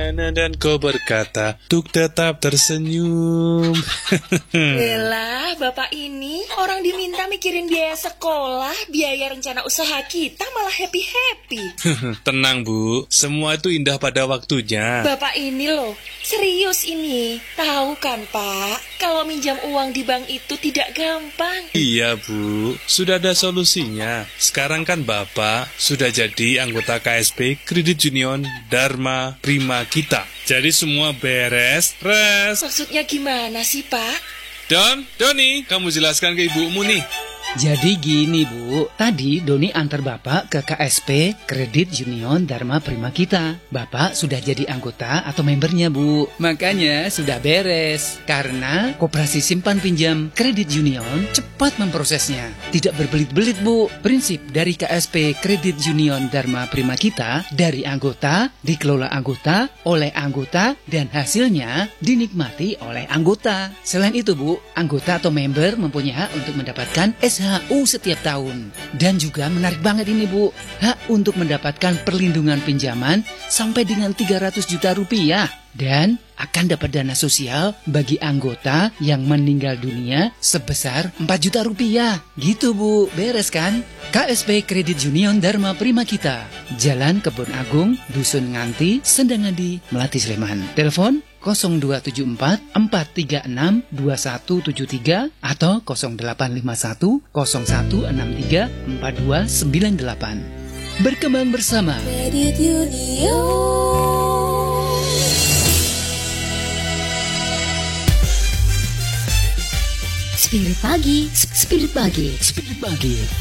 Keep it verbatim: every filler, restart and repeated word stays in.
sana dan kau berkata untuk tetap tersenyum. Elah, bapak ini orang diminta mikirin biaya sekolah, biaya rencana usaha kita malah happy-happy. Tenang Bu, semua itu indah pada waktunya. Bapak ini loh, serius ini. Tahu kan Pak, kalau minjam uang di bank itu tidak gampang. Iya Bu, sudah ada solusinya. Sekarang kan Bapak sudah jadi anggota K S P Kredit Union Dharma Prima Kita. Jadi semua beres, res. Maksudnya gimana sih Pak? Don, Doni, kamu jelaskan ke ibumu nih. Jadi gini Bu, tadi Doni antar Bapak ke K S P Kredit Union Dharma Prima Kita. Bapak sudah jadi anggota atau membernya Bu. Makanya sudah beres. Karena Koperasi Simpan Pinjam Kredit Union cepat memprosesnya. Tidak berbelit-belit Bu. Prinsip dari K S P Kredit Union Dharma Prima Kita, dari anggota, dikelola anggota, oleh anggota, dan hasilnya dinikmati oleh anggota. Selain itu Bu, anggota atau member mempunyai hak untuk mendapatkan S H U setiap tahun. Dan juga menarik banget ini Bu, hak untuk mendapatkan perlindungan pinjaman sampai dengan tiga ratus juta rupiah. Dan akan dapat dana sosial bagi anggota yang meninggal dunia sebesar empat juta rupiah. Gitu Bu, beres kan? K S P Kredit Union Dharma Prima Kita, Jalan Kebun Agung, Dusun Nganti, Sendangadi, Melati, Sleman. Telepon nol dua tujuh empat empat tiga enam dua satu tujuh tiga atau nol delapan lima satu nol satu enam tiga empat dua sembilan delapan. Berkembang bersama Kredit Union. Spirit pagi, spirit pagi, Spirit Pagi.